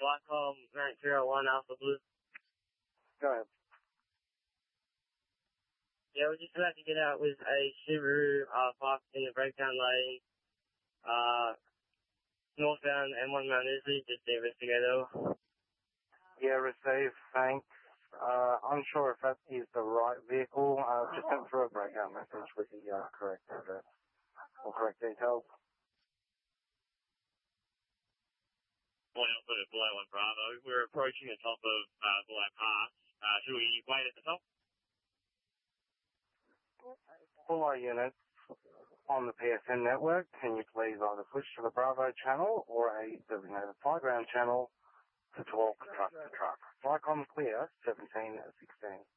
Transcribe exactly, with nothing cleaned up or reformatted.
Blackcom nine zero one Alpha Blue. Go ahead. Yeah, we're just about to get out with a Subaru uh, parked in the breakdown lane, uh, northbound M one Mount Isley, just to investigate over. Yeah, receive, thanks. Uh, unsure if that is the right vehicle. Uh, just send through a breakout message with the uh, correct address or correct details. One Alpha to Below One Bravo. We're approaching the top of uh, Below Pass. Uh, should we wait at the top? Below units on the P S N network, can you please either switch to the Bravo channel or a designated fly ground channel to talk truck to truck. Flycom clear, seventeen sixteen.